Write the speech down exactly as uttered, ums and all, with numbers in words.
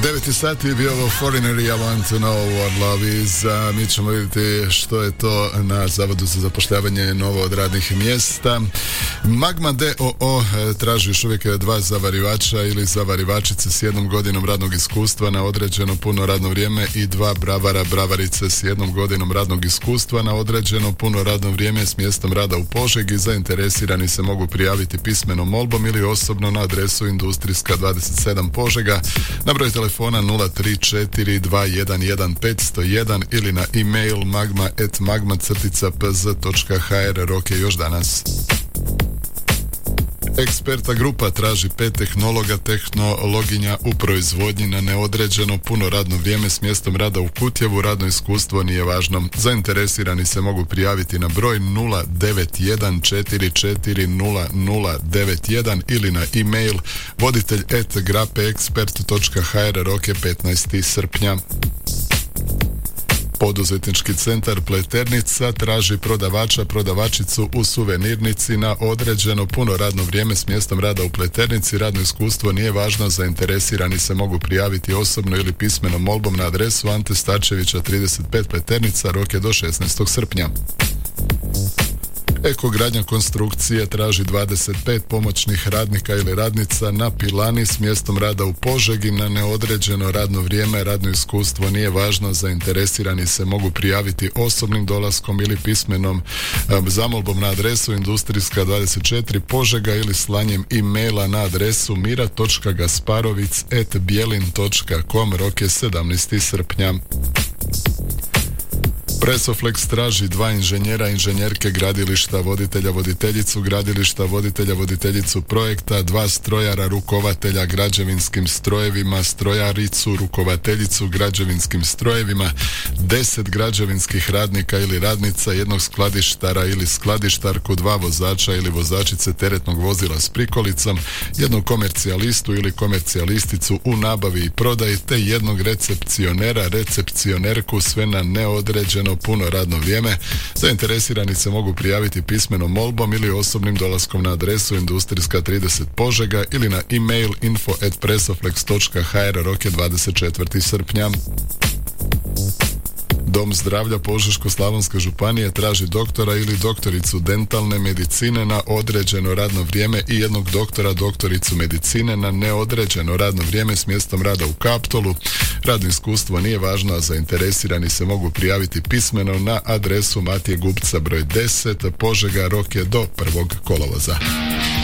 devet sati je bio ovo Foreigner, I want to know what love is. A mi ćemo vidjeti što je to na Zavodu za zapošljavanje novo od radnih mjesta. Magma d o o traži još uvijek dva zavarivača ili zavarivačice s jednom godinom radnog iskustva na određeno puno radno vrijeme i dva bravara, bravarice s jednom godinom radnog iskustva na određeno puno radno vrijeme s mjestom rada u Požegi. Zainteresirani se mogu prijaviti pismenom molbom ili osobno na adresu Industrijska dvadeset sedam Požega, na broj telefona nula tri četiri dva jedan jedan pet zero jedan ili na e-mail magma at magma crtica p z točka h r. Rok je još danas. Eksperta grupa traži pet tehnologa, tehnologinja u proizvodnji na neodređeno puno radno vrijeme s mjestom rada u Kutjevu. Radno iskustvo nije važno. Zainteresirani se mogu prijaviti na broj nula devet jedan četiri četiri nula nula devet jedan ili na e-mail voditelj at grapeekspert točka h r. Rok je petnaesti srpnja. Poduzetnički centar Pleternica traži prodavača, prodavačicu u suvenirnici na određeno puno radno vrijeme s mjestom rada u Pleternici. Radno iskustvo nije važno. Zainteresirani se mogu prijaviti osobno ili pismenom molbom na adresu Ante Starčevića trideset pet Pleternica. Rok je do šesnaestog srpnja. Eko gradnja konstrukcije traži dvadeset pet pomoćnih radnika ili radnica na pilani s mjestom rada u Požegi na neodređeno radno vrijeme. Radno iskustvo nije važno. Zainteresirani se mogu prijaviti osobnim dolaskom ili pismenom um, zamolbom na adresu Industrijska dvadeset četiri Požega ili slanjem e-maila na adresu mira točka gasparovic at bjelin točka com. Rok je sedamnaesti srpnja. Presoflex traži dva inženjera, inženjerke gradilišta, voditelja, voditeljicu gradilišta, voditelja, voditeljicu projekta, dva strojara, rukovatelja građevinskim strojevima, strojaricu, rukovateljicu građevinskim strojevima, deset građevinskih radnika ili radnica, jednog skladištara ili skladištarku, dva vozača ili vozačice teretnog vozila s prikolicom, jednog komercijalistu ili komercijalisticu u nabavi i prodaji, te jednog recepcionera, recepcionerku, sve na neodređeno puno radno vrijeme. Zainteresirani se mogu prijaviti pismenom molbom ili osobnim dolaskom na adresu Industrijska trideset Požega ili na e-mail info at presoflex točka h r. Rok je dvadeset četvrtog srpnja. Dom zdravlja Požeško-slavonske županije traži doktora ili doktoricu dentalne medicine na određeno radno vrijeme i jednog doktora, doktoricu medicine na neodređeno radno vrijeme s mjestom rada u Kaptolu. Radno iskustvo nije važno, a zainteresirani se mogu prijaviti pismeno na adresu Matije Gubca broj deset Požega. Rok je do prvog kolovoza.